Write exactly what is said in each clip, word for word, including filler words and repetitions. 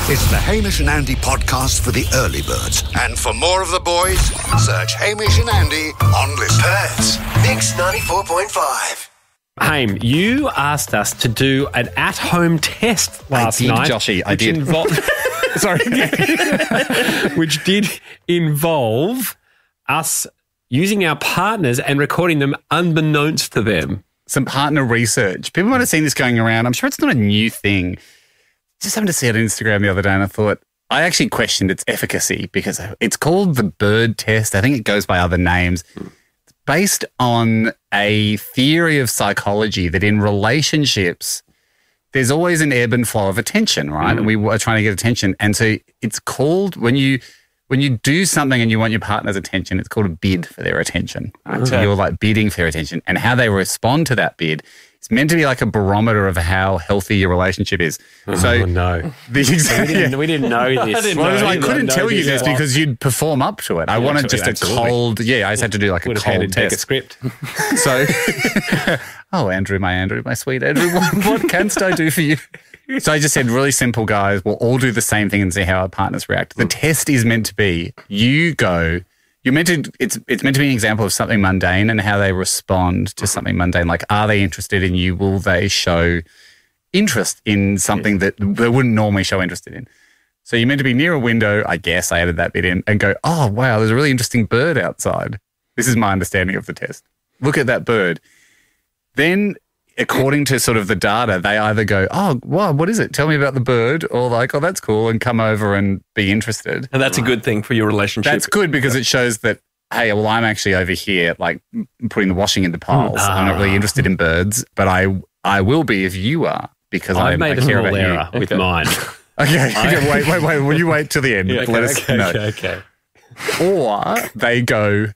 It's the Hamish and Andy podcast for the early birds. And for more of the boys, search Hamish and Andy on Listen. Perth, Mix ninety-four point five. Haim, you asked us to do an at-home test last I did, night. Joshy, I which did. Invo- Sorry. Which did involve us using our partners and recording them unbeknownst to them. Some partner research. People might have seen this going around. I'm sure it's not a new thing. Just happened to see it on Instagram the other day and I thought, I actually questioned its efficacy because it's called the Bird Test. I think it goes by other names. It's based on a theory of psychology that in relationships, there's always an ebb and flow of attention, right? Mm. And we are trying to get attention. And so it's called, when you when you do something and you want your partner's attention, it's called a bid for their attention. Right? Okay. So you're like bidding for their attention. And how they respond to that bid, it's meant to be like a barometer of how healthy your relationship is. Oh, so no. The exa- we, didn't, we didn't know this. I, didn't well, know, I couldn't tell you this because you'd perform up to it. I yeah, wanted just a absolutely. cold, yeah, I just had to do like Would a cold have test. A script. So, oh, Andrew, my Andrew, my sweet Andrew, what, what canst I do for you? So I just said, really simple, guys. We'll all do the same thing and see how our partners react. The test is meant to be, you go, you're meant to, it's it's meant to be an example of something mundane and how they respond to something mundane. Like, are they interested in you? Will they show interest in something that they wouldn't normally show interest in? So you're meant to be near a window, I guess, I added that bit in, and go, oh, wow, there's a really interesting bird outside. This is my understanding of the test. Look at that bird. Then, according to sort of the data, they either go, oh, wow, what is it? Tell me about the bird, or like, oh, that's cool, and come over and be interested. And that's a good thing for your relationship. That's good because it shows that, hey, well, I'm actually over here, like, putting the washing into piles. Ah. I'm not really interested in birds, but I I will be if you are because I've I, made I a care small about error you. with Okay. mine. Okay, okay, wait, wait, wait. Will you wait till the end? Yeah, Let okay, us okay, know. okay, okay. Or they go,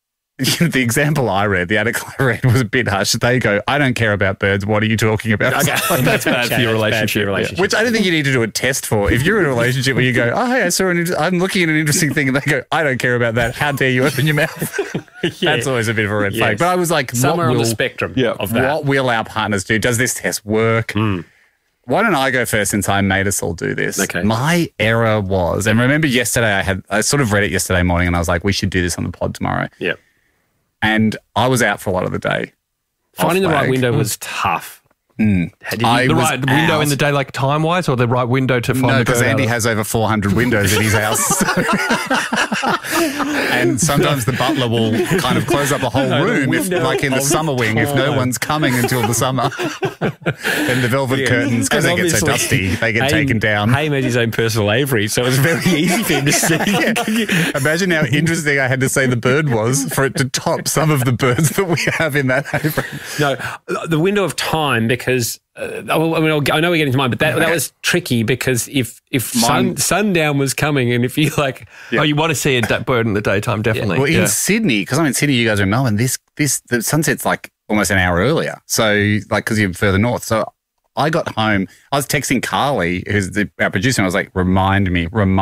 the example I read, the article I read was a bit harsh. They go, I don't care about birds. What are you talking about? Okay. That's bad for your relationship. relationship. Which I don't think you need to do a test for. If you're in a relationship where you go, oh, hey, I saw an, inter- I'm looking at an interesting thing, and they go, I don't care about that. How dare you open your mouth? Yeah. That's always a bit of a red Yes. flag. But I was like, Somewhere what on will, the spectrum Yeah. of that. what will our partners do? Does this test work? Mm. Why don't I go first since I made us all do this? Okay. My error was, and remember yesterday I had, I sort of read it yesterday morning and I was like, we should do this on the pod tomorrow. Yeah. And I was out for a lot of the day. Finding the Off right lag. window was tough. Mm. Did you- I The was right window out. in the day, like time-wise, or the right window to find No, the because bird Andy out? has over four hundred windows in his house. And sometimes the butler will kind of close up a whole No, the room, if, window like in the of summer wing, if no time. one's coming until the summer. Then the velvet curtains, because they And get so obviously, dusty, they get Haim- taken down. Haim has his own personal aviary, so it was very easy for him to see. Yeah. Imagine how interesting I had to say the bird was for it to top some of the birds that we have in that aviary. No, the window of time, because uh, well, I mean, I'll- I know we're getting to mine, but that, that was tricky because if if sun, Mine- sundown was coming, and if you like, Oh, you want to see a da- bird in the daytime, definitely. Well, in yeah. Sydney, because I'm in Sydney, you guys are in Melbourne, this, this, the sunset's like almost an hour earlier. So, like, because you're further north. So I got home, I was texting Carly, who's the, our producer, and I was like, remind me, remind